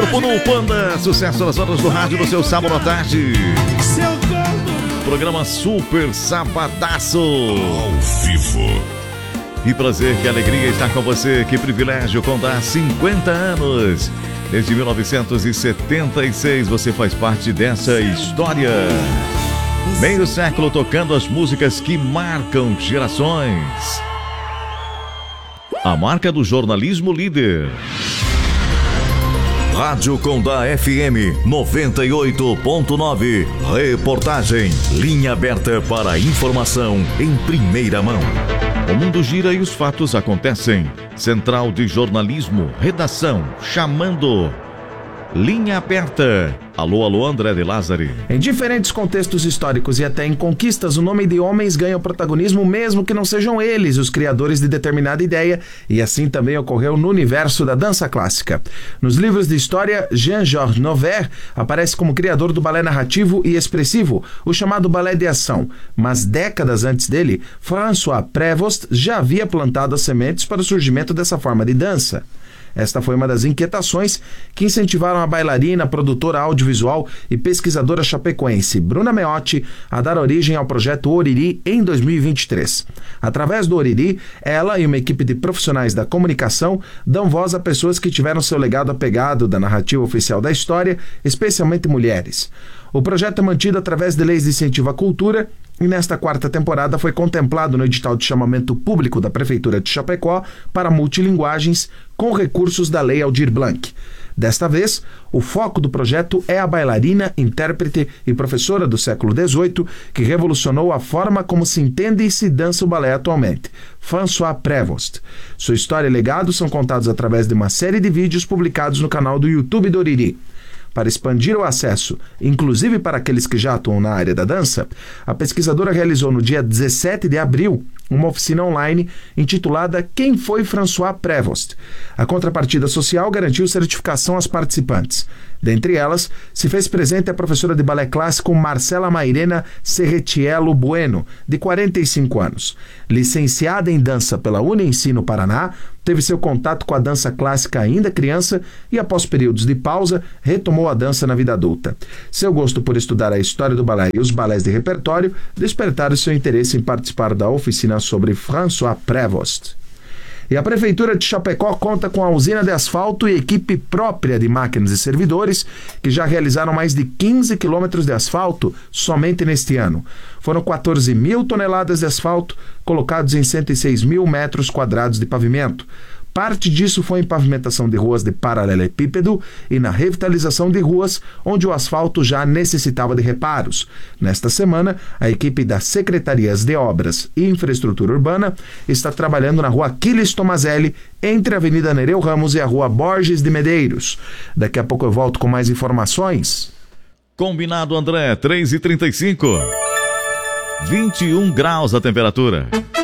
Corpo no Panda, sucesso nas horas do rádio no seu sábado à tarde. Programa Super Sabadaço. Ao vivo. Que prazer, que alegria estar com você. Que privilégio contar 50 anos. Desde 1976 você faz parte dessa história. Meio século tocando as músicas que marcam gerações. A marca do jornalismo líder. Rádio Condá FM 98.9. Reportagem. Linha aberta para informação em primeira mão. O mundo gira e os fatos acontecem. Central de Jornalismo, redação, chamando. Linha aberta. Alô, alô, André de Lázari. Em diferentes contextos históricos e até em conquistas, o nome de homens ganha protagonismo mesmo que não sejam eles os criadores de determinada ideia, e assim também ocorreu no universo da dança clássica. Nos livros de história, Jean-Georges Noverre aparece como criador do balé narrativo e expressivo, o chamado balé de ação, mas décadas antes dele, François Prévost já havia plantado as sementes para o surgimento dessa forma de dança. Esta foi uma das inquietações que incentivaram a bailarina, produtora audiovisual e pesquisadora chapecoense Bruna Meotti a dar origem ao projeto Oriri em 2023. Através do Oriri, ela e uma equipe de profissionais da comunicação dão voz a pessoas que tiveram seu legado apegado da narrativa oficial da história, especialmente mulheres. O projeto é mantido através de leis de incentivo à cultura e nesta quarta temporada foi contemplado no edital de chamamento público da Prefeitura de Chapecó para multilinguagens com recursos da Lei Aldir Blanc. Desta vez, o foco do projeto é a bailarina, intérprete e professora do século XVIII que revolucionou a forma como se entende e se dança o balé atualmente, François Prévost. Sua história e legado são contados através de uma série de vídeos publicados no canal do YouTube do Oriri. Para expandir o acesso, inclusive para aqueles que já atuam na área da dança, a pesquisadora realizou no dia 17 de abril uma oficina online intitulada Quem foi François Prévost? A contrapartida social garantiu certificação às participantes. Dentre elas, se fez presente a professora de balé clássico Marcela Mairena Serretiello Bueno, de 45 anos. Licenciada em dança pela Uniensino Paraná, teve seu contato com a dança clássica ainda criança e, após períodos de pausa, retomou a dança na vida adulta. Seu gosto por estudar a história do balé e os balés de repertório despertaram seu interesse em participar da oficina sobre François Prévost. E a Prefeitura de Chapecó conta com a usina de asfalto e equipe própria de máquinas e servidores que já realizaram mais de 15 quilômetros de asfalto somente neste ano. Foram 14 mil toneladas de asfalto colocados em 106 mil metros quadrados de pavimento. Parte disso foi em pavimentação de ruas de paralelepípedo e na revitalização de ruas onde o asfalto já necessitava de reparos. Nesta semana, a equipe das Secretarias de Obras e Infraestrutura Urbana está trabalhando na rua Aquiles Tomazelli, entre a Avenida Nereu Ramos e a rua Borges de Medeiros. Daqui a pouco eu volto com mais informações. Combinado, André, 3h35. 21 graus a temperatura.